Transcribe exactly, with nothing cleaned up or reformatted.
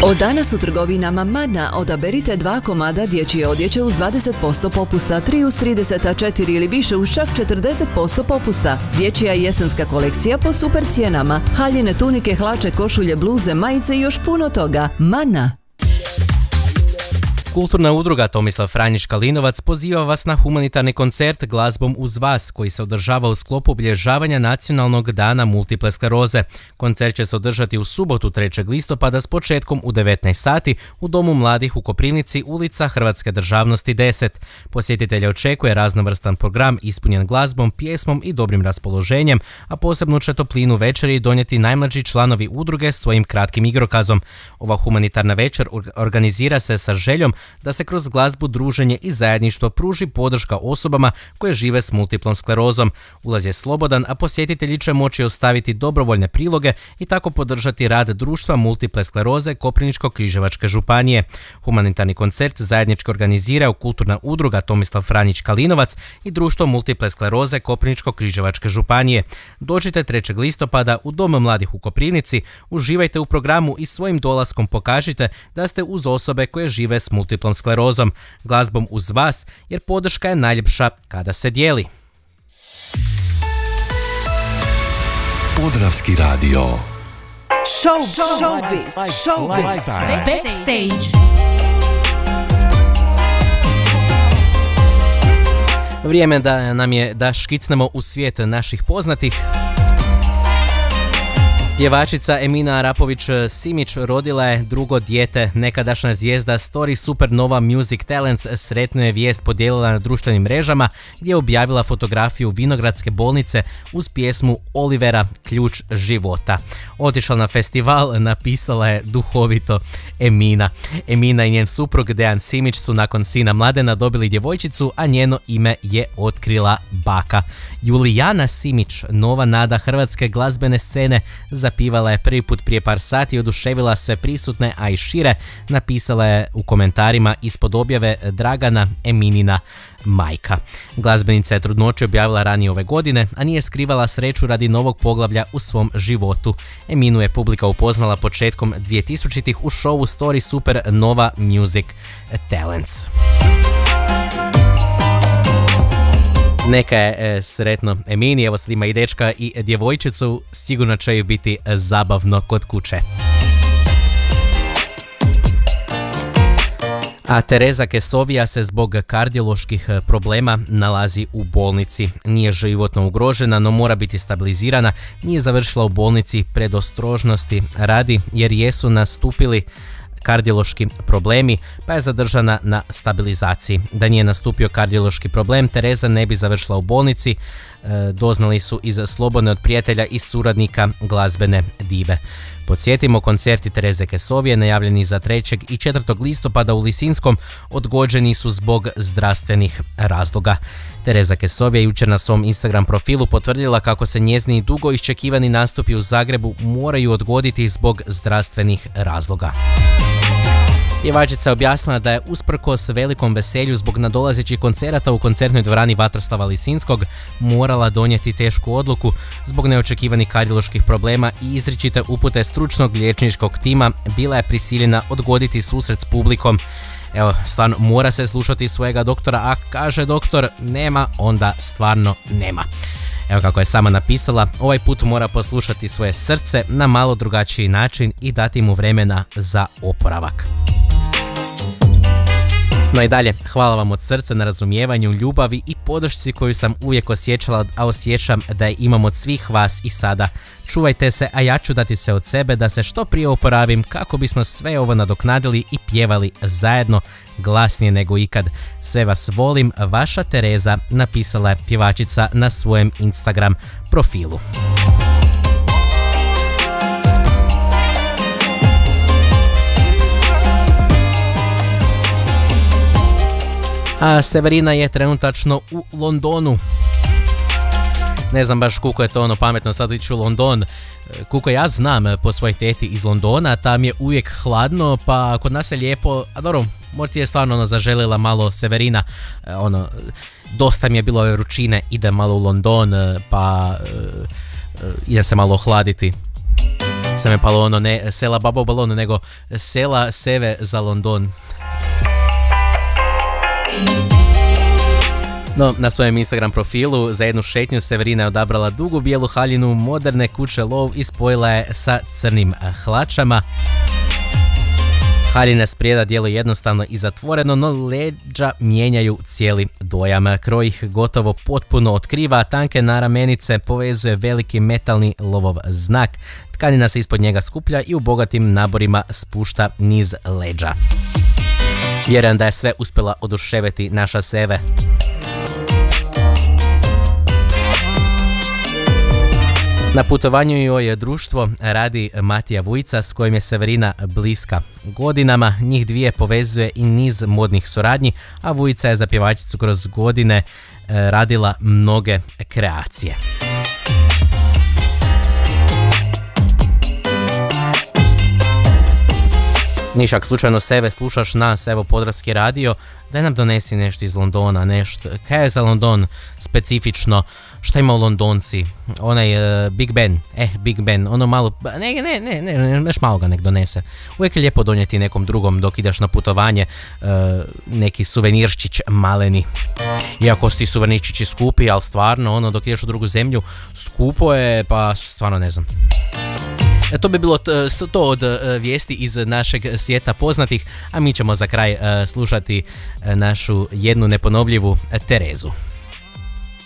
Od danas u trgovinama Mana odaberite dva komada dječje odjeće uz dvadeset posto popusta, tri uz trideset, a četiri ili više uz čak četrdeset posto popusta. Dječja i jesenska kolekcija po super cijenama. Haljine tunike, hlače, košulje, bluze, majice i još puno toga. Mana. Kulturna udruga Tomislav Franjić Kalinovac poziva vas na humanitarni koncert Glazbom uz vas, koji se održava u sklopu obilježavanja Nacionalnog dana multiple skleroze. Koncert će se održati u subotu trećeg listopada s početkom u devetnaest sati u Domu mladih u Koprivnici, ulica Hrvatske državnosti deset. Posjetitelja očekuje raznovrstan program ispunjen glazbom, pjesmom i dobrim raspoloženjem, a posebnu će toplinu večeri donijeti najmlađi članovi udruge svojim kratkim igrokazom. Ova humanitarna večer organizira se sa željom da se kroz glazbu, druženje i zajedništvo pruži podrška osobama koje žive s multiplom sklerozom. Ulaz je slobodan, a posjetitelji će moći ostaviti dobrovoljne priloge i tako podržati rad društva multiple skleroze Koprivničko-križevačke županije. Humanitarni koncert zajednički organiziraju Kulturna udruga Tomislav Franjić Kalinovac i društvo multiple skleroze Koprivničko-križevačke županije. Dođite trećeg listopada u Dom mladih u Koprivnici, uživajte u programu i svojim dolaskom pokažite da ste uz osobe koje žive s multiplom multiplom sklerozom. Glazbom uz vas, jer podrška je najljepša kada se dijeli. Podravski radio. Show, showbiz, showbiz, backstage. Vrijeme da nam je da škicnemo u svijet naših poznatih. Pjevačica Emina Arapović-Simić rodila je drugo dijete. Nekadašnja zvijezda Story Supernova Music Talents sretnu je vijest podijelila na društvenim mrežama, gdje je objavila fotografiju Vinogradske bolnice uz pjesmu Olivera Ključ života. Otišla na festival, napisala je duhovito Emina. Emina i njen suprug Dejan Simić su nakon sina Mladena dobili djevojčicu, a njeno ime je otkrila baka. Julijana Simić, nova nada hrvatske glazbene scene, zapivala je prvi put prije par sati i oduševila sve prisutne, a i šire, napisala je u komentarima ispod objave Dragana, Eminina majka. Glazbenica je trudnoću objavila ranije ove godine, a nije skrivala sreću radi novog poglavlja u svom životu. Eminu je publika upoznala početkom dvjetisućitih u šovu Story Supernova Music Talents. Neka je e, sretno Emini, evo sad ima i dečka i djevojčicu, sigurno će ju biti zabavno kod kuće. A Tereza Kesovija se zbog kardioloških problema nalazi u bolnici. Nije životno ugrožena, no mora biti stabilizirana. Nije završila u bolnici predostrožnosti radi, jer jesu nastupili kardiološki problemi, pa je zadržana na stabilizaciji. Da nije nastupio kardiološki problem, Tereza ne bi završila u bolnici, e, doznali su iz Slobodne od prijatelja i suradnika glazbene dive. Podsjetimo, koncerti Tereze Kesovije najavljeni za trećeg i četvrtog listopada u Lisinskom odgođeni su zbog zdravstvenih razloga. Tereza Kesovija jučer na svom Instagram profilu potvrdila kako se njezini dugo iščekivani nastupi u Zagrebu moraju odgoditi zbog zdravstvenih razloga. Pjevačica je objasnila da je usprkos velikom veselju zbog nadolazećih koncerata u koncertnoj dvorani Vatroslava Lisinskog morala donijeti tešku odluku zbog neočekivanih kardioloških problema i izričite upute stručnog liječničkog tima bila je prisiljena odgoditi susret s publikom. Evo, stvarno mora se slušati svojega doktora, a kaže doktor nema, onda stvarno nema. Evo kako je sama napisala, ovaj put mora poslušati svoje srce na malo drugačiji način i dati mu vremena za oporavak. No i dalje, hvala vam od srca na razumijevanju, ljubavi i podršci koju sam uvijek osjećala, a osjećam da je imam od svih vas i sada. Čuvajte se, a ja ću dati sve od sebe da se što prije oporavim kako bismo sve ovo nadoknadili i pjevali zajedno glasnije nego ikad. Sve vas volim, vaša Tereza, napisala je pjevačica na svojem Instagram profilu. A Severina je trenutačno u Londonu. Ne znam baš koliko je to ono pametno sad ići u London. Koliko ja znam po svojoj teti iz Londona, tam je uvijek hladno, pa kod nas je lijepo, a dobro, možda ti je stvarno ono zaželjela malo Severina, ono, dosta mi je bilo ove vrućine, ide malo u London, pa ide se malo ohladiti. Sam je palo ono ne sela baba u balonu, nego sela seve za London. No, na svojem Instagram profilu za jednu šetnju Severina je odabrala dugu bijelu haljinu moderne kuće lov i spojila je sa crnim hlačama. Haljina sprijeda djeluje jednostavno i zatvoreno, no leđa mijenjaju cijeli dojam. Kroj ih gotovo potpuno otkriva, a tanke naramenice povezuje veliki metalni lovov znak. Tkanina se ispod njega skuplja i u bogatim naborima spušta niz leđa. Vjerujem da je sve uspjela oduševiti naša Seve. Na putovanju joj društvo radi Matija Vujica, s kojim je Severina bliska godinama. Njih dvije povezuje i niz modnih suradnji, a Vujica je za pjevačicu kroz godine radila mnoge kreacije. Nišak, slučajno Seve slušaš nas, evo Podravski radio, daj nam donesi nešto iz Londona, nešto. Kaj je za London specifično? Šta ima u Londonci? Onaj uh, Big Ben, eh, Big Ben, ono malo, ne, ne, ne, ne, neš malo ga nek donese. Uvijek je lijepo donijeti nekom drugom dok ideš na putovanje, uh, neki suvenirčić maleni. Iako su ti suvenirčići skupi, ali stvarno, ono, dok ideš u drugu zemlju, skupo je, pa stvarno ne znam. To bi bilo to od vijesti iz našeg svijeta poznatih, a mi ćemo za kraj slušati našu jednu neponovljivu Terezu.